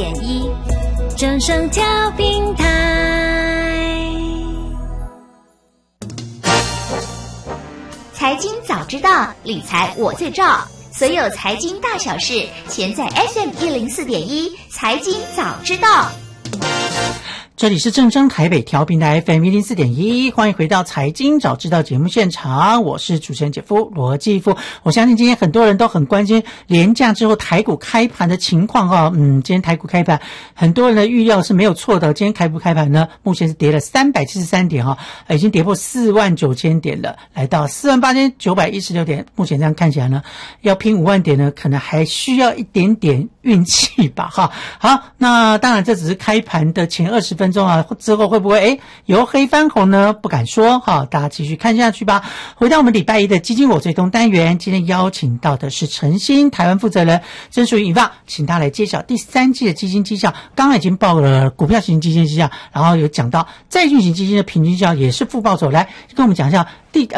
04.1正声调频台。 财经早知道，理财我最照。所有财经大小事，全在 FM104.1财经早知道。 这里是正声台北调频台 FM104.1，欢迎回到财经早知道节目现场，我是主持人姐夫罗继夫。我相信今天很多人都很关心连假之后台股开盘的情况哈。今天台股开盘，很多人的预料是没有错的。今天台股开盘呢，目前是跌了373点哈，已经跌破49000点了，来到48916点。目前这样看起来呢，要拼5万点呢，可能还需要一点点运气吧哈。好，那当然这只是开盘的前20分钟啊，之后会不会由黑翻红呢？不敢说哈，大家继续看下去吧。回到我们礼拜一的基金我最动单元，今天邀请到的是陈新台湾负责人，真属于引发，请他来揭晓第3季的基金绩效。刚刚已经报了股票型基金绩效，然后有讲到债券型基金的平均绩效也是负报酬，来跟我们讲一下第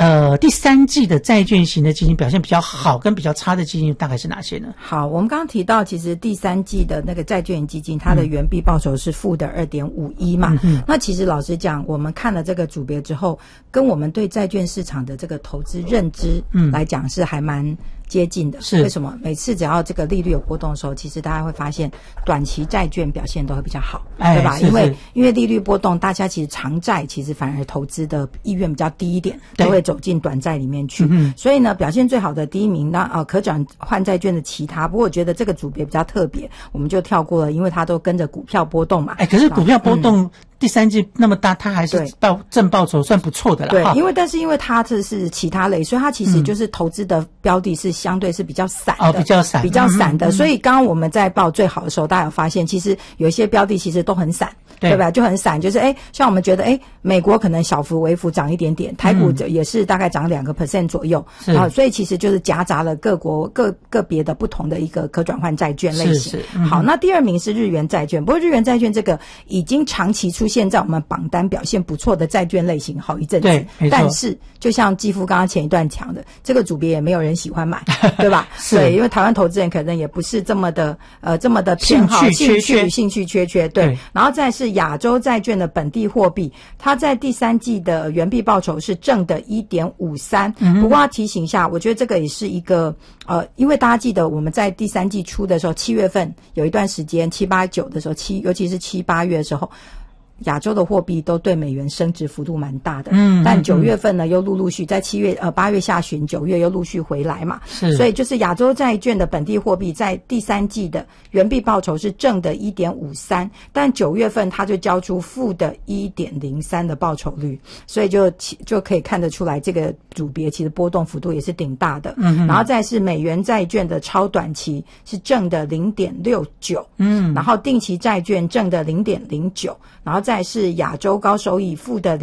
3季的债券型的基金表现比较好跟比较差的基金大概是哪些呢？ 好，我们刚刚提到其实第3季的那个债券型基金它的原币报酬是负的 2.51 嘛，那其实老实讲，我们看了这个组别之后，跟我们对债券市场的这个投资认知来讲是还蛮接近的。是为什么？每次只要这个利率有波动的时候，其实大家会发现短期债券表现都会比较好，对吧？因为利率波动，大家其实长债其实反而投资的意愿比较低一点，都会走进短债里面去。所以呢，表现最好的第一名，那可转换债券的其他，不过我觉得这个组别比较特别，我们就跳过了，因为它都跟着股票波动嘛。 可是股票波动第3季那么大，它还是正报酬算不错的啦。 对，但是因为它这是其他类，所以它其实就是投资的标的是相对是比较散的，比较散的。所以刚刚我们在报最好的时候，大家有发现，其实有一些标的其实都很散，对吧？就很散，就是像我们觉得美国可能小幅微幅涨一点点，台股也是大概涨2% 左右，所以其实就是夹杂了各国个别的不同的一个可转换债券类型。好，那第2名是日元债券，不过日元债券这个已经长期出现在我们榜单表现不错的债券类型好一阵子，但是就像继父刚刚前一段讲的，这个组别也没有人喜欢买，对吧？对，因为台湾投资人可能也不是这么的偏好兴趣缺，对。然后再是亚洲债券的本地货币，它在第3季的原币报酬是正的 1.53，不过要提醒一下，我觉得这个也是一个因为大家记得我们在第3季初的时候，7月份有一段时间7、8、9的时候，尤其是7、8月的时候，亚洲的货币都对美元升值幅度蛮大的，但9月份呢又陆续在8月下旬9月又陆续回来嘛，所以就是亚洲债券的本地货币在第3季的原币报酬是正的 1.53， 但9月份它就交出负的 1.03 的报酬率，所以就可以看得出来这个组别其实波动幅度也是挺大的。然后再是美元债券的超短期是正的 0.69， 然后定期债券正的 0.09， 然后再是亚洲高收益负的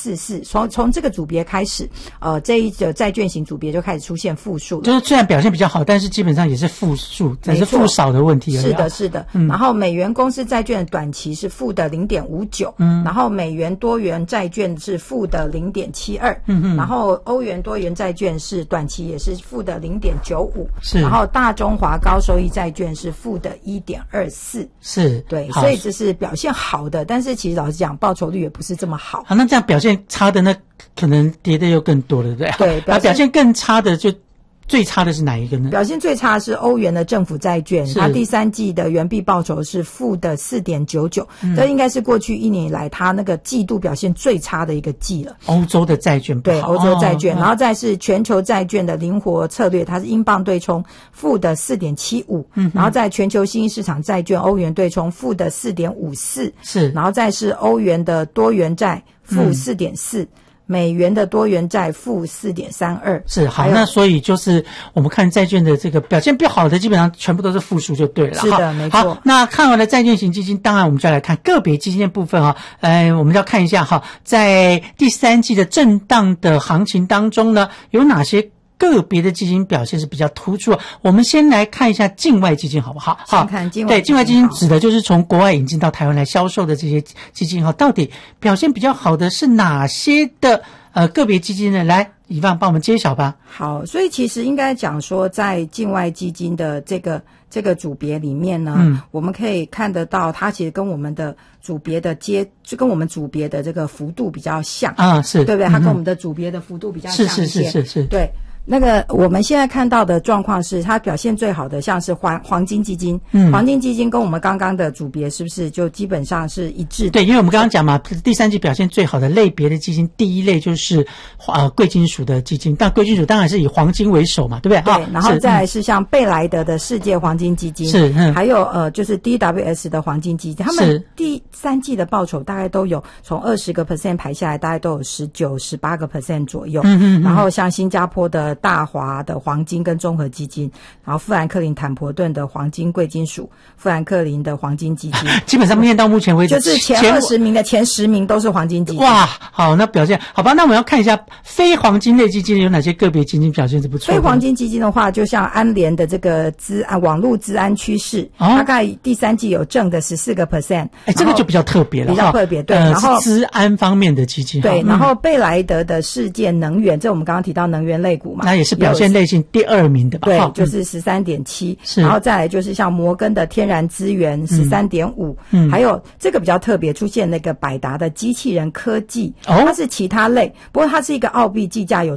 0.44， 从这个组别开始这一个债券型组别就开始出现负数了， 就是虽然表现比较好，但是基本上也是负数，只是负少的问题而已。 是的。然后美元公司债券的短期是负的 0.59， 然后美元多元债券是负的 0.72， 然后欧元多元债券是短期也是负的 0.95， 然后大中华高收益债券是负的 1.24， 是对，所以这是表现好的，但是其实老实讲报酬率也不是这么好。 好，那这样表现差的那可能跌的又更多了，对不对？对，表现更差的就最差的是哪一个呢？ 表现最差的是欧元的政府债券，它第3季的原币报酬是负的 4.99， 这应该是过去1年以来它那个季度表现最差的一个季了。 欧洲的债券不好， 对，欧洲债券，然后再是全球债券的灵活策略，它是英镑对冲负的 4.75， 然后在全球新兴市场债券欧元对冲负的 4.54， 是，然后再是欧元的多元债负 4.4，美元的多元债负 4.32， 是好，那所以就是我们看债券的这个表现比较好的，基本上全部都是负数就对了。 是的，没错。 好，那看完了债券型基金，当然我们就要来看个别基金的部分我们要看一下在第3季的震荡的行情当中呢，有哪些个别的基金表现是比较突出的。我们先来看一下境外基金好不好？ 先看境外基金。 对，境外基金指的就是从国外引进到台湾来销售的这些基金到底表现比较好的是哪些的个别基金呢？来，以放帮我们揭晓吧。 好，所以其实应该讲说，在境外基金的这个组别里面呢，我们可以看得到，它其实跟我们的组别的就跟我们组别的这个幅度比较像啊，是对不对？它跟我们的组别的幅度比较像一些， 是， 对。那个我们现在看到的状况是，它表现最好的像是黄金基金，黄金基金跟我们刚刚的组别是不是就基本上是一致的？ 对，因为我们刚刚讲嘛，第三季表现最好的类别的基金，第一类就是贵金属的基金，但贵金属当然是以黄金为首嘛，对不对？ 对，然后再来是像贝莱德的世界黄金基金， 是， 还有就是 DWS 的黄金基金，他们第三季的报酬大概都有从20% 排下来，大概都有19-18% 左右。然后像新加坡的大华的黄金跟综合基金，然后富兰克林坦博顿的黄金贵金属，富兰克林的黄金基金， 基本上念到目前为止， 就是前20名的前10名都是黄金基金。 哇，好，那表现好吧？那我们要看一下非黄金类基金有哪些个别基金表现是不错的。 非黄金基金的话，就像安联的这个网络资安趋势，大概第三季有正的14%， 这个就比较特别了， 比较特别，对。然后资安方面的基金， 对，然后贝莱德的世界能源，这我们刚刚提到能源类股嘛， 那也是表现类型第2名的吧？ 对，就是13.7，然后再来就是像摩根的天然资源13.5，还有这个比较特别，出现那个百达的机器人科技，它是其他类，不过它是一个澳币计价有